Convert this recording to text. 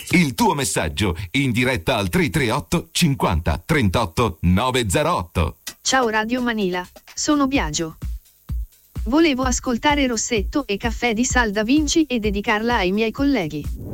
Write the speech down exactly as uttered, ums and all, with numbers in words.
Il tuo messaggio in diretta al tre tre otto cinquanta trentotto novecentotto. Ciao Radio Manila, sono Biagio. Volevo ascoltare Rossetto e Caffè di Sal Da Vinci e dedicarla ai miei colleghi.